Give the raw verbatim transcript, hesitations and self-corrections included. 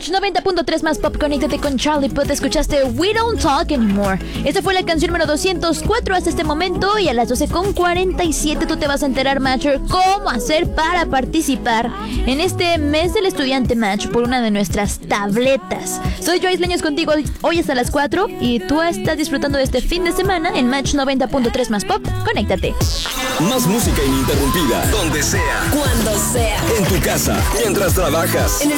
Match noventa punto tres más pop, conéctate con Charlie Puth. Escuchaste We Don't Talk Anymore. Esta fue la canción número doscientos cuatro hasta este momento. Y a las doce con cuarenta y siete tú te vas a enterar, Matcher, cómo hacer para participar en este mes del estudiante Match por una de nuestras tabletas. Soy Joyce Leños contigo hoy hasta las cuatro. Y tú estás disfrutando de este fin de semana en Match noventa punto tres más pop. Conéctate. Más música ininterrumpida. Donde sea. Cuando sea. En tu casa. Mientras trabajas. En el